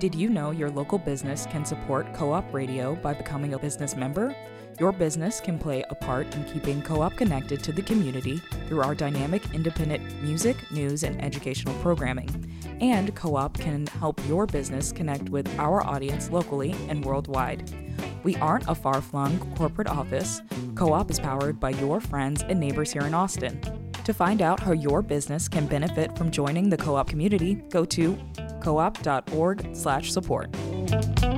Did you know your local business can support Co-op Radio by becoming a business member? Your business can play a part in keeping Co-op connected to the community through our dynamic independent music, news, and educational programming. And Co-op can help your business connect with our audience locally and worldwide. We aren't a far-flung corporate office. Co-op is powered by your friends and neighbors here in Austin. To find out how your business can benefit from joining the Co-op community, go to coop.org/support.